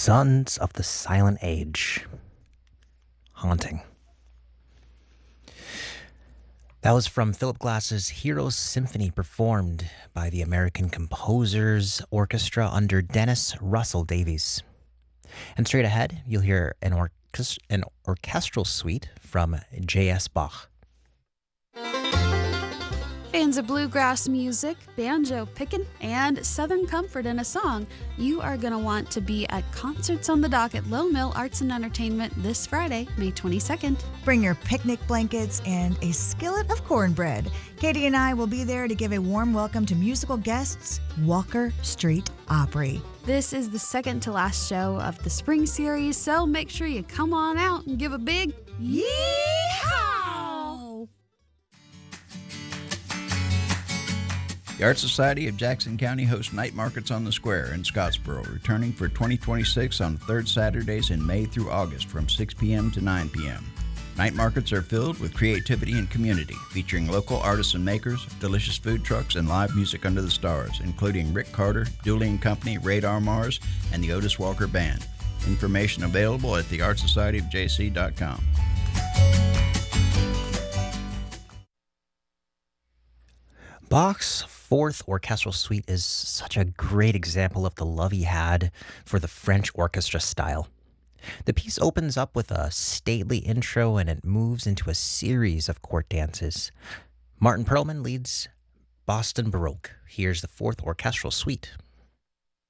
Sons of the Silent Age. Haunting. That was from Philip Glass's Heroes Symphony, performed by the American Composers Orchestra under Dennis Russell Davies. And straight ahead, you'll hear an orchestral suite from J.S. Bach. Fans of bluegrass music, banjo picking, and Southern comfort in a song, you are going to want to be at Concerts on the Dock at Low Mill Arts and Entertainment this Friday, May 22nd. Bring your picnic blankets and a skillet of cornbread. Katie and I will be there to give a warm welcome to musical guests, Walker Street Opry. This is the second to last show of the spring series, so make sure you come on out and give a big yeehaw! The Art Society of Jackson County hosts night markets on the square in Scottsboro, returning for 2026 on third Saturdays in May through August from 6 p.m. to 9 p.m. Night markets are filled with creativity and community, featuring local artists and makers, delicious food trucks, and live music under the stars, including Rick Carter, Dooley & Company, Radar Mars, and the Otis Walker Band. Information available at theartsocietyofjc.com. Bach's Fourth Orchestral Suite is such a great example of the love he had for the French orchestra style. The piece opens up with a stately intro and it moves into a series of court dances. Martin Perlman leads Boston Baroque. Here's the Fourth Orchestral Suite.